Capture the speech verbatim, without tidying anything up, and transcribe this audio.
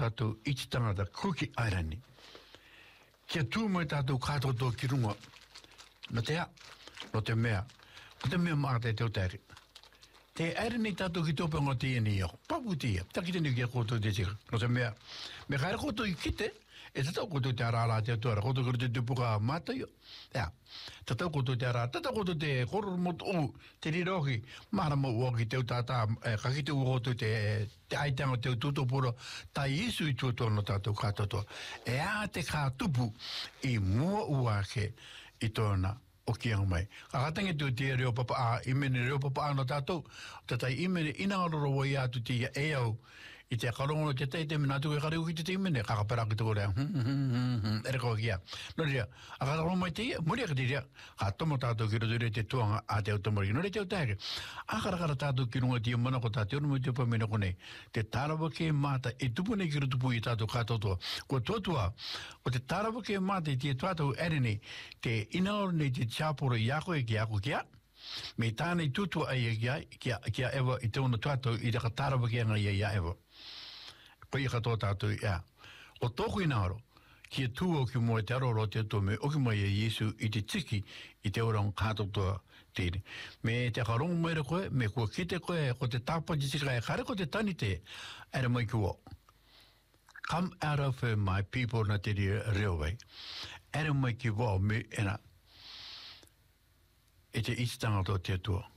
tātou iti tangata Cookie Island. Kia tū mai tātou kātoto ki runga. No te a, no te mea, o te mea maa te teo tēri. Te aere nei tātou ki tōpea ngā tia ni iho. Papu tia, taki tēnu kia kōtou te tika. No te mea, me kaere kōtou i kite, e tatau kōtou te arāla te atuara, kōtou kore te tupuka mātai o. Ea, tatau kōtou te arāla, tatau kōtou te kororo motu o, te rirohi, marama ua ki teo tātā, kaki te ua kōtou te, te aitanga teo tūtopuro, tai isu i tūtua no tātou kātotoa. E a te kātupu i mua ua ke i tōna o kia mai. Ka katange tu te reo papa a, imene reo papa a no tātou, tatai imene ina aroro wai atu te ia e au, i te karongo te tei te mena atu e kareu ki te te imene, ka kapara ki te korea, hm, hm, hm, hm, ere koa kia. No rea, a karongo mai te ia, muri ka te rea, ka tomo tātou ki roto rea te tuanga a te automori, no rea te au tāke. A karakara tātou ki runga tia mana ko tātou, no te pamene kone, te tārawa ke māta, e tupu nei ki rotupu i tātou kātotoa. Ko tōtua, ko te tārawa ke māta i tia tātou erene, te inaoro nei te chaporo i ako e ki ako kia, me tānei tutua ai e kia, kia, kia ewa i te una tātou i raka tārawa ke anga i a ewa. Pai ka tō tātou i a. O tōku inaoro, kia tūo ki mua te aroro te tōme, o ki mai e Yesu i te tiki i te orang kātotoa tēne. Me te karongo mai ra koe, me kua kite koe, ko te tāpa te tika e kare ko te tani te, era mai ki o. Come out of her, my people, na te reo wei. Era mai ki o, me ena, e te ititanga tō te atua.